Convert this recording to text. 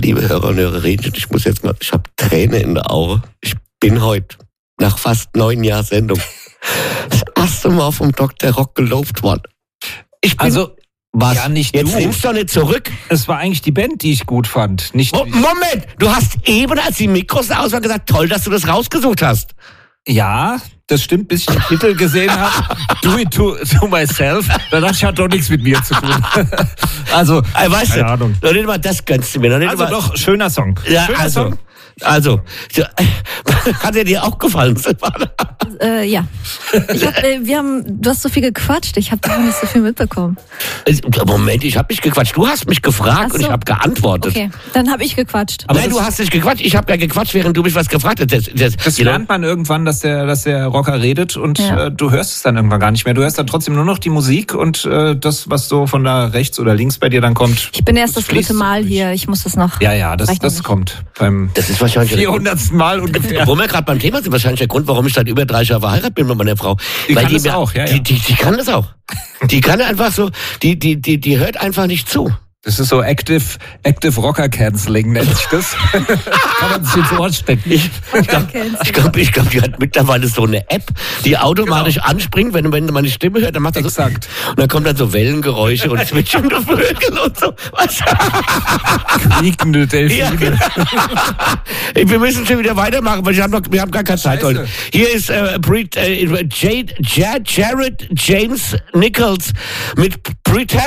liebe Hörer und Hörerinnen, ich habe Tränen in der Auge. Ich bin heute, nach fast 9 Jahren Sendung, das erste Mal vom Dr. Rock gelobt worden. Was? Ja, nicht Jetzt du. nimmst du doch nicht zurück. Es war eigentlich die Band, die ich gut fand. Nicht Moment, du hast eben, als die Mikros aus waren, gesagt, toll, dass du das rausgesucht hast. Ja, das stimmt, bis ich den Titel gesehen habe. Do it to myself. Da dachte ich, hat doch nichts mit mir zu tun. Also, Weißt keine Ahnung. Noch nicht mal das gönnst du mir. Also doch, schöner Song. Ja, schöner Song. Also, hat er dir auch gefallen? Ja. Du hast so viel gequatscht, ich habe noch nicht so viel mitbekommen. Moment, ich habe nicht gequatscht. Du hast mich gefragt Ach so. und ich habe geantwortet. Okay, dann habe ich gequatscht. Aber nein, du hast nicht gequatscht. Ich habe ja gequatscht, während du mich was gefragt hast. Das lernt man irgendwann, dass der Rocker redet und du hörst es dann irgendwann gar nicht mehr. Du hörst dann trotzdem nur noch die Musik und das, was so von da rechts oder links bei dir dann kommt. Ich bin erst das 3. Mal hier, ich muss das noch. Ja, das kommt beim Das ist wahrscheinlich 400. Mal ungefähr. Wo wir gerade beim Thema sind, wahrscheinlich der Grund, warum ich seit über 30 Jahren verheiratet bin mit meiner Frau. Die kann das auch, ja. Die kann das auch. Die kann einfach so, die hört einfach nicht zu. Das ist so Active Rocker Canceling, nennt sich das. Kann man sich jetzt vorstellen. Ich glaube, die hat mittlerweile so eine App, die automatisch anspringt, wenn man eine Stimme hört, dann macht das Exakt. So. Und dann kommen dann so Wellengeräusche und zwitschernde Vögel und so. Was? Quiekende Delfine. Ja. Wir müssen schon wieder weitermachen, weil wir haben gar keine Zeit heute. Hier ist Jared James Nichols mit Pretend.